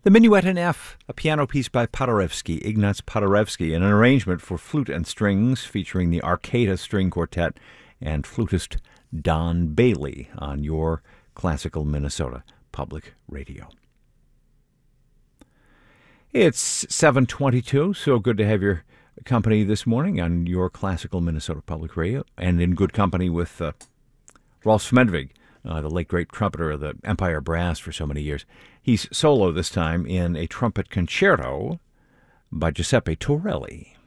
The Minuet in F, a piano piece by Ignaz Paderewski, and an arrangement for flute and strings featuring the Arcata String Quartet and flutist Don Bailey on your Classical Minnesota Public Radio. It's 7:22, so good to have your company this morning on your Classical Minnesota Public Radio, and in good company with Rolf Smedvig, the late great trumpeter of the Empire Brass for so many years. He's solo this time in a trumpet concerto by Giuseppe Torelli.